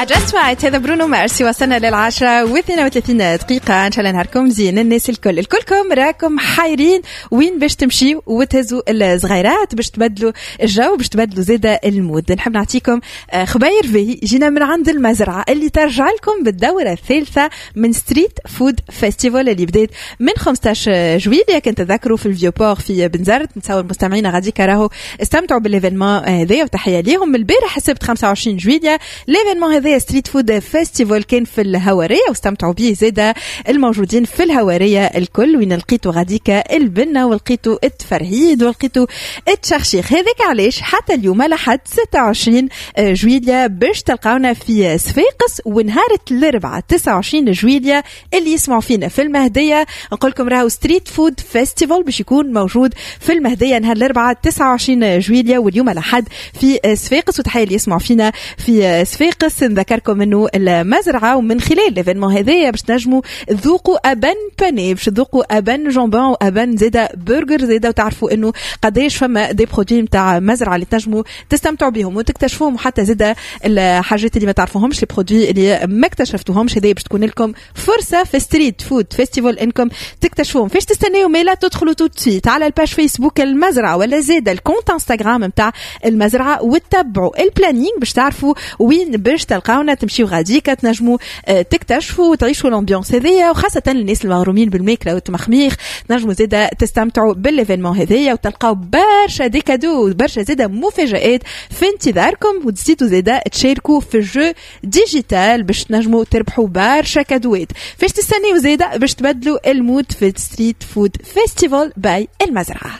just right. هذا برونو مارس. وصلنا لل10:32 دقيقة. إن شاء الله نهاركم زين. الناس الكلكم راكم حايرين وين باش تمشيوا وتهزوا الصغيرات باش تبدلوا الجو باش تبدلوا زيادة المود. نحب نعطيكم خباير فيه. جينا من عند المزرعة اللي ترجع لكم بالدورة الثالثة من ستريت فود فيستيفال اللي بدأت من 15 جويلية. كنت تذكروا في الفيوبور في بنزرت. نتصور المستمعين غادي كراهو استمتعوا بالإيفينمون هذا وتحية ليهم. البارح حسبت 25 جويلية الإيفينمون هذا ستريت فود فيستيفال كان في الهوارية واستمتعوا به زيادة الموجودين في الهوارية الكل. وين لقيتوا غاديكا البنة ولقيتوا التفرهيد ولقيتوا التشخشيخ. هذاك علاش حتى اليوم لحد 26 جويلية باش تلقاونا في صفاقس. ونهار الأربعاء 29 جويلية اللي يسمعوا فينا في المهدية نقول لكم راهو ستريت فود فيستيفال باش يكون موجود في المهدية نهار الأربعاء 29 جويلية واليوم لحد في صفاقس. وتحية اللي يسمعوا فينا في صفاقس. نذكركم انه المزرعة ومن خلال الايفينمون هذايا باش تنجموا تذوقوا ابان باني باش تذوقوا ابان جامبون وابان زيدا برجر زيدا وتعرفوا انه قداش فما دي برودوي نتاع مزرعة اللي تنجموا تستمتعوا بهم وتكتشفوهم وحتى زيدا الحاجات اللي ما تعرفوهمش البرودوي اللي ما اكتشفتوهمش. هذه باش تكون لكم فرصة في ستريت فود فيستيفال انكم تكتشفوهم. فاش تستناو ميلا تدخلوا توتسيت على الباج فيسبوك المزرعة ولا زيدا الكونت انستغرام نتاع المزرعة وتتبعوا البلانينغ باش تعرفوا وين باش تلقاونا تمشيو غاديكا تنجموا تكتشفوا وتعيشوا الامبيونس هذيا. وخاصة الناس المغرومين بالماكلة والتمخميخ تنجموا زيدا تستمتعوا بالايفينمون هذيا وتلقاو برشا دي كادو برشا زيدا مفاجآت في انتظاركم. وتزيدوا زيدا تشاركوا في الجو ديجيتال باش تنجموا تربحوا برشا كادوات. فاش تستنيوا زيدا باش تبدلوا المود في ستريت فود فيستيفال باي المزرعة.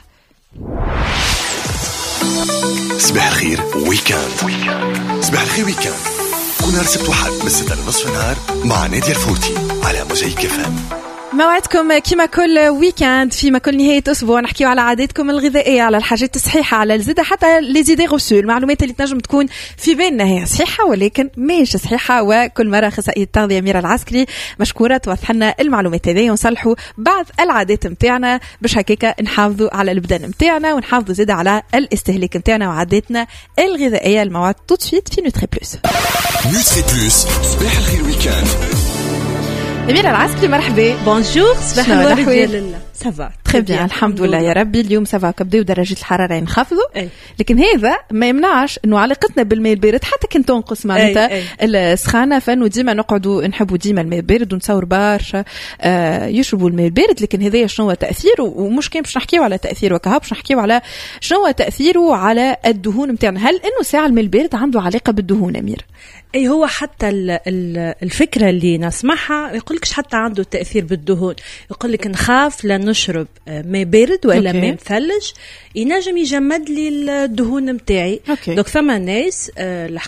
صباح الخير ويكاند. صباح الخير ويكاند كل نهار سبت وحد من 6 لنصف النهار مع نادية الفوتي على موجة كفام. موعدكم كما كل ويكاند فيما كل نهاية أسبوع نحكيو على عاداتكم الغذائية على الحاجات الصحيحة على الزيادة حتى لزيدي غسول المعلومات اللي تنجم تكون في بالنا هي صحيحة ولكن ماهيش صحيحة. وكل مرة أخصائية التغذية أميرة العسكري مشكورة توضح لنا المعلومات هذه ونصلحوا بعض العادات متاعنا باش هكاكا نحافظوا على البدن متاعنا ونحافظوا زيادة على الاستهلاك متاعنا وعاداتنا الغذائية. الموعد توتسويت في نوتري بلوس. نوتري بلوس صباح الخير ويكاند. أميرة العسكري مرحبا. بونجور. صباح النور ديال الله. سافا تري بيان الحمد لله يا ربي. اليوم سافا كبداو درجة الحرارة ينخفضوا لكن هذا ما يمنعش انه علاقتنا بالماء البارد حتى كان تنقص معناتها السخانة. فانه ديما نقعدوا نحبوا ديما الماء البارد ونصور برشا يشربوا الماء البارد. لكن هذايا شنو هو تأثيره ومش كان باش نحكيو على تأثيره وكهو باش نحكيو على شنو هو تأثيره على الدهون متاعنا. هل انه ساعة الماء البارد عنده علاقة بالدهون أمير؟ اي هو حتى الفكرة اللي نسمعها يقولكش حتى عنده تأثير بالدهون. يقولك نخاف لا نشرب ماء بارد ولا ماء مثلج ينجم يجمد لي الدهون متاعي. دوك ثم ناس